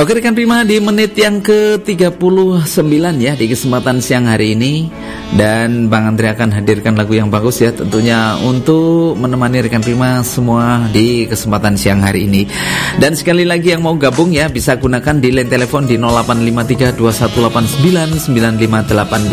Oke rekan Prima, di menit yang ke-39 ya di kesempatan siang hari ini, dan Bang Andre akan hadirkan lagu yang bagus ya tentunya untuk menemani rekan Prima semua di kesempatan siang hari ini. Dan sekali lagi yang mau gabung ya bisa gunakan di line telepon di 0853 2189 9582.